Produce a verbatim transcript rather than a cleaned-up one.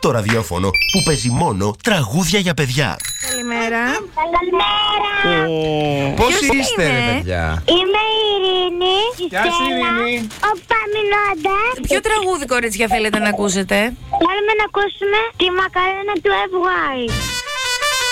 το ραδιόφωνο που παίζει μόνο τραγούδια για παιδιά. Καλημέρα. Καλημέρα. Πώς Ποιος είστε, είναι? ρε παιδιά? Είμαι η Ειρήνη. Γεια σου, Ειρήνη. Ο Παμινώντας. Ποιο τραγούδι, κορίτσια, θέλετε να ακούσετε? Θέλουμε να ακούσουμε τη μακαρένα του F Y.